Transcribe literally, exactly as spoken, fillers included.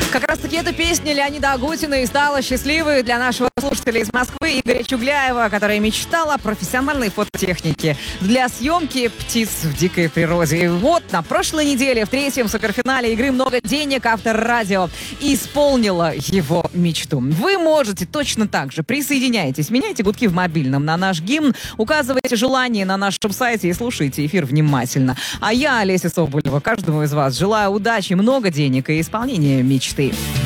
Как раз-таки эта песня Леонида Агутина и стала счастливой для нашего слушателя из Москвы Игоря Чугляева, который мечтал о профессиональной фототехнике для съемки птиц в дикой природе. И вот на прошлой неделе в третьем суперфинале игры «Много денег» автор радио исполнила его мечту. Вы можете точно так же присоединяйтесь, меняйте гудки в мобильном на наш гимн, указывайте желание на нашем сайте и слушайте эфир внимательно. А я, Олеся Соболева, каждому из вас желаю удачи, много денег и исполнения мечты.